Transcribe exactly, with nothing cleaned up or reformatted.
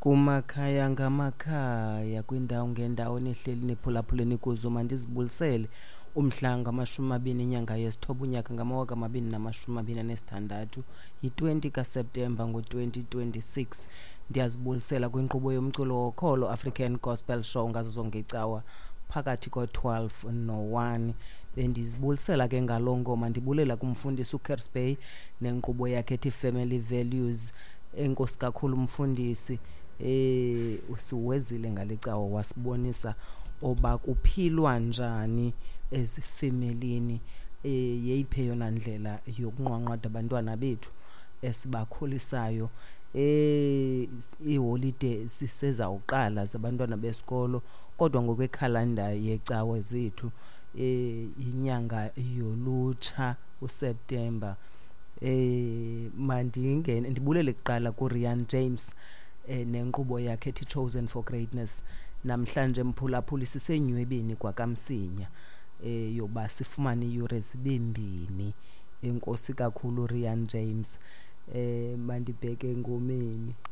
kumakhaya ngamakhaya kwindawo ngendawo nehleli nephulaphuleni kuzo mandizibulisele umhla ngamashumi amabini inyanga yesithoba unyaka ngamawaka amabini namashumi amabini anesithandathu yi-twenty kaSeptemba ngo-twenty twenty-six. Ndiyazibulisela kwinkqubo yomculo wokholo African Gospel Show ngazo zonke icawa phakathi ko-twelve no-one. Bendizibulisela ke ngaloo ngoma ndibulela kumfundisi uKersbey nenkqubo yakhe ethi Family Values. Enkosi kakhulu umfundisi, eh usiwezile ngalecawa wasibonisa oba kuphilwa njani ezifemelini, eh yeyiphe yona ndlela yokunqwanqwada abantwana bethu esibakhulisayo. Eh iholiday sisezawuqala zabantwana besikolo kodwa ngokwekhalenda yecawa zethu eh inyanga yolutsha uSeptember. Eh mandingene ndibulele kuqala kuRian James eh nenkqubo yakhe ethi Chosen for Greatness. Namhlanje mphulaphuli sisenywebeni kwakamsinya eh yoba sifumane iyure zimbini. Enkosi kakhulu Rian James. Eh mandibheke ngomeni.